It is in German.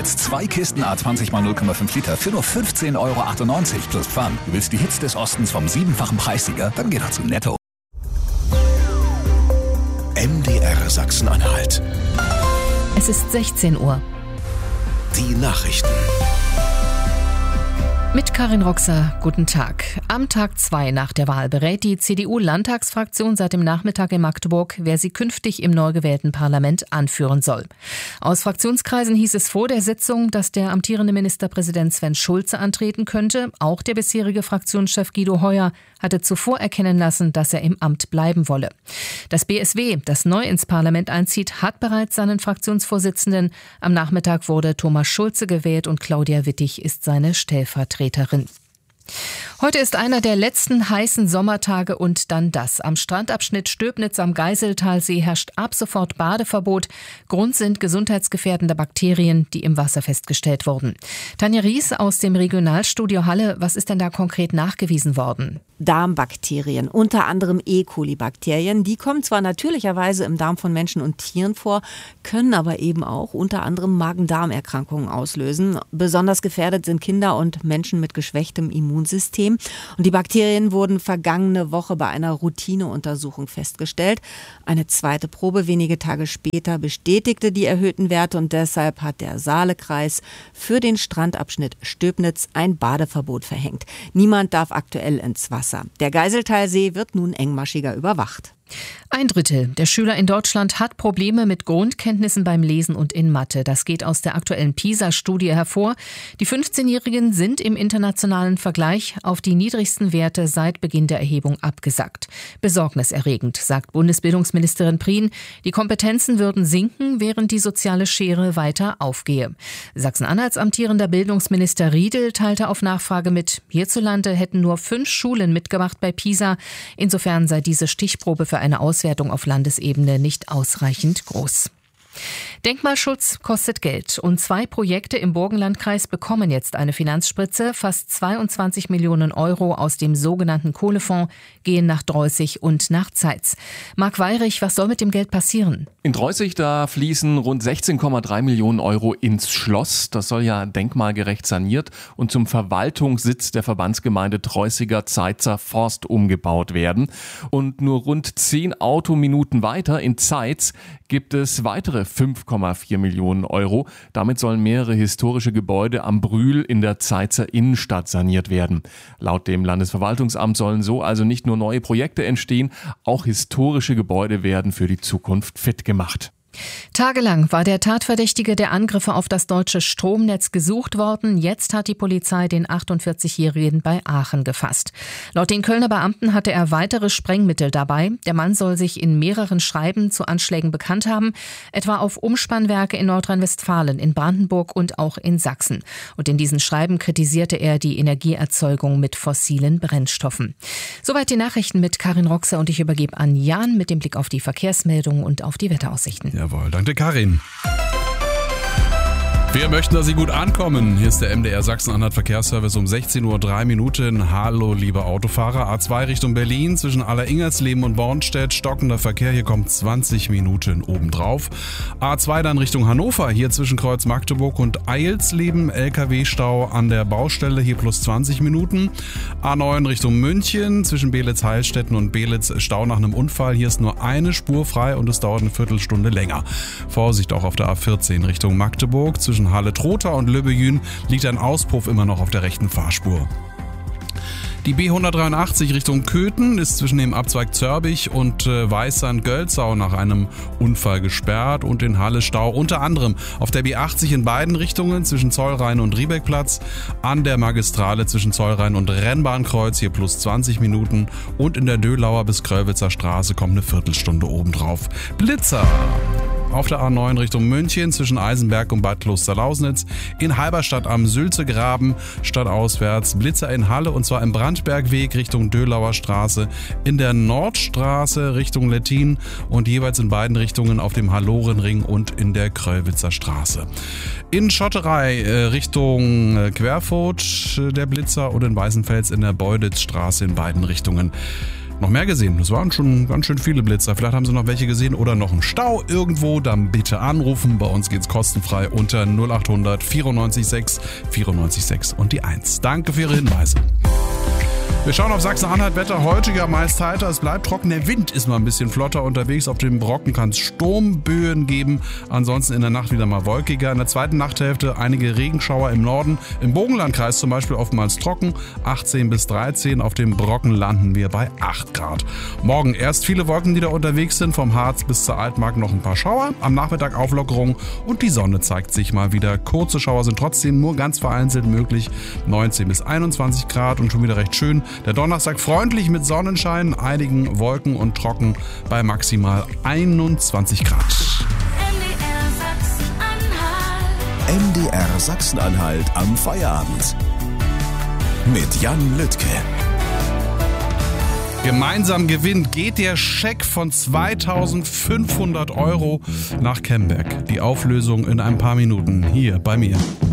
Jetzt 2 Kisten A20 x 0,5 Liter für nur 15,98 € plus Pfand. Du willst die Hits des Ostens vom 7-fachen Preissieger? Dann geh doch zu Netto. MDR Sachsen-Anhalt. Es ist 16 Uhr. Die Nachrichten. Mit Karin Roxer, guten Tag. Am Tag 2 nach der Wahl berät die CDU-Landtagsfraktion seit dem Nachmittag in Magdeburg, wer sie künftig im neu gewählten Parlament anführen soll. Aus Fraktionskreisen hieß es vor der Sitzung, dass der amtierende Ministerpräsident Sven Schulze antreten könnte. Auch der bisherige Fraktionschef Guido Heuer hatte zuvor erkennen lassen, dass er im Amt bleiben wolle. Das BSW, das neu ins Parlament einzieht, hat bereits seinen Fraktionsvorsitzenden. Am Nachmittag wurde Thomas Schulze gewählt und Claudia Wittig ist seine Stellvertreterin. Heute ist einer der letzten heißen Sommertage und dann das. Am Strandabschnitt Stöbnitz am Geiseltalsee herrscht ab sofort Badeverbot. Grund sind gesundheitsgefährdende Bakterien, die im Wasser festgestellt wurden. Tanja Ries aus dem Regionalstudio Halle, was ist denn da konkret nachgewiesen worden? Darmbakterien, unter anderem E. coli-Bakterien. Die kommen zwar natürlicherweise im Darm von Menschen und Tieren vor, können aber eben auch unter anderem Magen-Darm-Erkrankungen auslösen. Besonders gefährdet sind Kinder und Menschen mit geschwächtem Immunsystem. Und die Bakterien wurden vergangene Woche bei einer Routineuntersuchung festgestellt. Eine zweite Probe wenige Tage später bestätigte die erhöhten Werte und deshalb hat der Saalekreis für den Strandabschnitt Stöbnitz ein Badeverbot verhängt. Niemand darf aktuell ins Wasser. Der Geiseltalsee wird nun engmaschiger überwacht. 1/3 der Schüler in Deutschland hat Probleme mit Grundkenntnissen beim Lesen und in Mathe. Das geht aus der aktuellen PISA-Studie hervor. Die 15-Jährigen sind im internationalen Vergleich auf die niedrigsten Werte seit Beginn der Erhebung abgesackt. Besorgniserregend, sagt Bundesbildungsministerin Prien. Die Kompetenzen würden sinken, während die soziale Schere weiter aufgehe. Sachsen-Anhalts amtierender Bildungsminister Riedel teilte auf Nachfrage mit, hierzulande hätten nur 5 Schulen mitgemacht bei PISA. Insofern sei diese Stichprobe für eine Auswertung auf Landesebene nicht ausreichend groß. Denkmalschutz kostet Geld und 2 Projekte im Burgenlandkreis bekommen jetzt eine Finanzspritze. Fast 22 Millionen € aus dem sogenannten Kohlefonds gehen nach Dreußig und nach Zeitz. Marc Weyrich, was soll mit dem Geld passieren? In Dreußig, da fließen rund 16,3 Millionen € ins Schloss. Das soll ja denkmalgerecht saniert und zum Verwaltungssitz der Verbandsgemeinde Dreußiger Zeitzer Forst umgebaut werden. Und nur rund 10 Autominuten weiter in Zeitz gibt es weitere 5,4 Millionen €. Damit sollen mehrere historische Gebäude am Brühl in der Zeitzer Innenstadt saniert werden. Laut dem Landesverwaltungsamt sollen so also nicht nur neue Projekte entstehen, auch historische Gebäude werden für die Zukunft fit gemacht. Tagelang war der Tatverdächtige der Angriffe auf das deutsche Stromnetz gesucht worden. Jetzt hat die Polizei den 48-Jährigen bei Aachen gefasst. Laut den Kölner Beamten hatte er weitere Sprengmittel dabei. Der Mann soll sich in mehreren Schreiben zu Anschlägen bekannt haben, etwa auf Umspannwerke in Nordrhein-Westfalen, in Brandenburg und auch in Sachsen. Und in diesen Schreiben kritisierte er die Energieerzeugung mit fossilen Brennstoffen. Soweit die Nachrichten mit Karin Roxer und ich übergebe an Jan mit dem Blick auf die Verkehrsmeldungen und auf die Wetteraussichten. Jawohl, danke Karin. Wir möchten, dass Sie gut ankommen. Hier ist der MDR Sachsen-Anhalt Verkehrsservice um 16:03 Uhr. Hallo, liebe Autofahrer. A2 Richtung Berlin zwischen Aller-Ingersleben und Bornstedt. Stockender Verkehr, hier kommt 20 Minuten obendrauf. A2 dann Richtung Hannover, hier zwischen Kreuz Magdeburg und Eilsleben. LKW-Stau an der Baustelle, hier plus 20 Minuten. A9 Richtung München zwischen Beelitz-Heilstätten und Beelitz. Stau nach einem Unfall. Hier ist nur eine Spur frei und es dauert eine Viertelstunde länger. Vorsicht auch auf der A14 Richtung Magdeburg zwischen Halle-Trotha und Löbbejün liegt ein Auspuff immer noch auf der rechten Fahrspur. Die B183 Richtung Köthen ist zwischen dem Abzweig Zörbich und Weißsand-Gölzau nach einem Unfall gesperrt und in Halle Stau unter anderem auf der B80 in beiden Richtungen zwischen Zollrhein und Riebeckplatz, an der Magistrale zwischen Zollrhein und Rennbahnkreuz hier plus 20 Minuten und in der Dölauer bis Kröllwitzer Straße kommt eine Viertelstunde obendrauf. Blitzer! Auf der A9 Richtung München zwischen Eisenberg und Bad Klosterlausnitz, in Halberstadt am Sülzegraben stadtauswärts, Blitzer in Halle und zwar im Brandbergweg Richtung Dölauer Straße, in der Nordstraße Richtung Lettin und jeweils in beiden Richtungen auf dem Hallorenring und in der Kröllwitzer Straße. In Schotterei Richtung Querfurt der Blitzer und in Weißenfels in der Beuditzstraße in beiden Richtungen. noch mehr gesehen. Das waren schon ganz schön viele Blitzer. Vielleicht haben Sie noch welche gesehen oder noch einen Stau irgendwo. Dann bitte anrufen. Bei uns geht's kostenfrei unter 0800 94 6 94 6 und die 1. Danke für Ihre Hinweise. Wir schauen auf Sachsen-Anhalt. Wetter heute ja meist heiter. Es bleibt trocken. Der Wind ist mal ein bisschen flotter unterwegs. Auf dem Brocken kann es Sturmböen geben. Ansonsten in der Nacht wieder mal wolkiger. In der zweiten Nachthälfte einige Regenschauer im Norden. Im Bogenlandkreis zum Beispiel oftmals trocken. 18 bis 13. Auf dem Brocken landen wir bei 8 Grad. Morgen erst viele Wolken, die da unterwegs sind. Vom Harz bis zur Altmark noch ein paar Schauer. Am Nachmittag Auflockerung und die Sonne zeigt sich mal wieder. Kurze Schauer sind trotzdem nur ganz vereinzelt möglich. 19 bis 21 Grad und schon wieder recht schön. Der Donnerstag freundlich mit Sonnenschein, einigen Wolken und trocken bei maximal 21 Grad. MDR Sachsen-Anhalt am Feierabend. Mit Jan Lüttke. Gemeinsam gewinnt geht der Scheck von 2.500 € nach Kemberg. Die Auflösung in ein paar Minuten hier bei mir.